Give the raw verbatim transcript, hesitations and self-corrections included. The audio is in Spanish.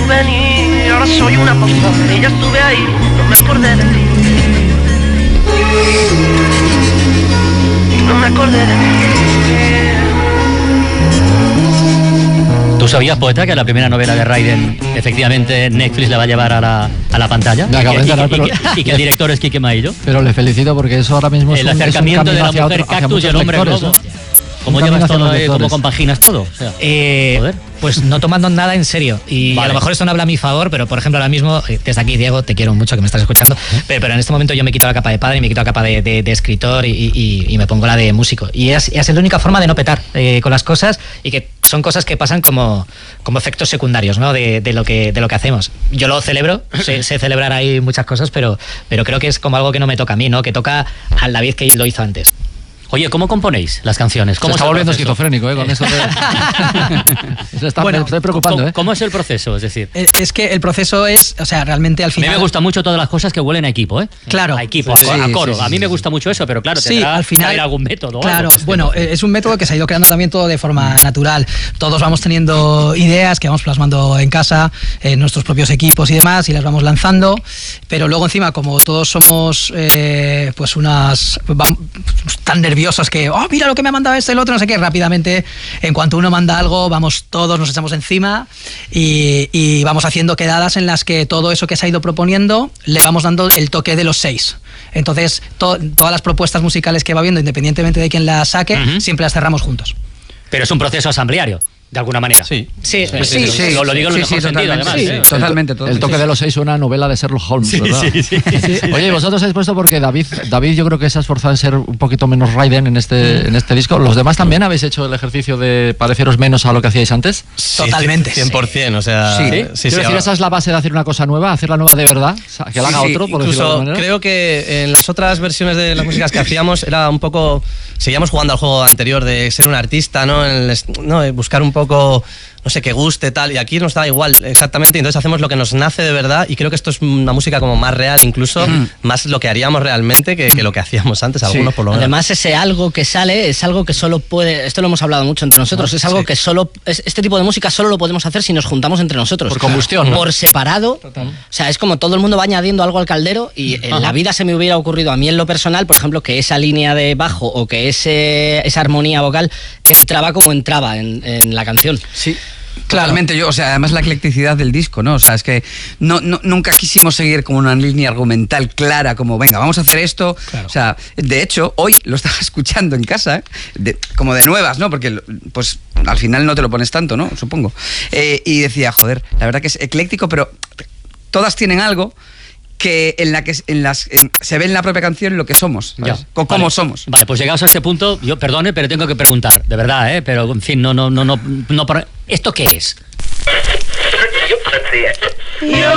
venir, ahora soy una persona y ya estuve ahí, no me acordé de ti. No me acordé de ti. ¿Tú sabías, poeta, que la primera novela de Raiden efectivamente Netflix la va a llevar a la, a la pantalla? Me acabo de enterar, pero... y, que, y que el director es Quique Maillo. Pero le felicito porque eso ahora mismo es el un, acercamiento es un de la mujer otro, cactus y el hombre lectores, globo. ¿no? ¿Cómo llevas todo, eh, cómo compaginas todo? O sea, eh, pues no tomando nada en serio. Y vale. A lo mejor esto no habla a mi favor, pero por ejemplo ahora mismo, desde aquí, Diego, te quiero mucho, que me estás escuchando, pero, pero en este momento yo me quito la capa de padre y me quito la capa de, de, de escritor y, y, y me pongo la de músico. Y es, es la única forma de no petar eh, con las cosas y que son cosas que pasan como, como efectos secundarios, ¿no? de, de, lo que, de lo que hacemos. Yo lo celebro, sé, sé celebrar ahí muchas cosas, pero, pero creo que es como algo que no me toca a mí, ¿no? Que toca al David que lo hizo antes. Oye, ¿cómo componéis las canciones? ¿Cómo se está volviendo esquizofrénico, ¿eh? Con eso de... se está, bueno, me estoy preocupando, ¿cómo, ¿eh? ¿Cómo es el proceso? Es decir... Es que el proceso es, o sea, realmente al final... A mí me gustan mucho todas las cosas que huelen a equipo, ¿eh? Claro. A equipo, sí, a, a coro. Sí, sí, a mí sí, me gusta mucho eso, pero claro, sí, tendrá al final, que haber algún método. Claro, algo, bueno, es un método que se ha ido creando también todo de forma natural. Todos vamos teniendo ideas que vamos plasmando en casa, en nuestros propios equipos y demás, y las vamos lanzando, pero luego encima, como todos somos eh, pues unas... Vamos, tan nerviosos que, oh, mira lo que me ha mandado este, el otro, no sé qué, rápidamente, en cuanto uno manda algo, vamos todos, nos echamos encima y, y vamos haciendo quedadas en las que todo eso que se ha ido proponiendo le vamos dando el toque de los seis. Entonces, to, todas las propuestas musicales que va viendo, independientemente de quién las saque, uh-huh. siempre las cerramos juntos. Pero es un proceso asambleario. De alguna manera. Sí. Sí, sí, sí, sí, sí. Lo, lo digo en el sí, mejor sí, sentido, además. Sí, ¿eh? totalmente. El, el toque sí. de los seis suena a novela de Sherlock Holmes, sí, ¿verdad? Sí, sí, sí. Oye, vosotros habéis puesto porque David, David yo creo que se ha esforzado en ser un poquito menos Raiden en este, en este disco. ¿Los demás también habéis hecho el ejercicio de pareceros menos a lo que hacíais antes? Sí, totalmente. cien por ciento, o sea... Sí, sí, Quiero sí, decir, ahora... esa es la base de hacer una cosa nueva, hacerla nueva de verdad, que la haga sí, otro, por incluso decirlo de alguna manera. Creo que en las otras versiones de las músicas que hacíamos era un poco... Seguíamos jugando al juego anterior de ser un artista, ¿no? El, no buscar un poco... no sé, que guste, tal, y aquí nos da igual exactamente, y entonces hacemos lo que nos nace de verdad, y creo que esto es una música como más real, incluso mm. más lo que haríamos realmente que, que lo que hacíamos antes, algunos sí. por lo menos. Además, ese algo que sale es algo que solo puede, esto lo hemos hablado mucho entre nosotros, es algo sí. que solo, es, este tipo de música solo lo podemos hacer si nos juntamos entre nosotros. Por combustión, ¿no? Por separado, Total. o sea, es como todo el mundo va añadiendo algo al caldero, y en Ajá. la vida se me hubiera ocurrido a mí en lo personal, por ejemplo, que esa línea de bajo o que ese, esa armonía vocal entraba como entraba en, en la canción. Sí. Claramente, yo, o sea, además la eclecticidad del disco, ¿no? O sea, es que no, no, nunca quisimos seguir como una línea argumental clara, como, venga, vamos a hacer esto. Claro. O sea, de hecho, hoy lo estaba escuchando en casa, de, como de nuevas, ¿no? Porque, pues, al final no te lo pones tanto, ¿no? Supongo. Eh, y decía, joder, la verdad que es ecléctico, pero todas tienen algo que en la que en las en, se ve en la propia canción lo que somos, ya, cómo vale. somos. Vale, pues llegados a este punto, yo perdone, pero tengo que preguntar, de verdad, ¿eh? Pero en fin, no, no, no, no, no, ¿esto qué es? Yo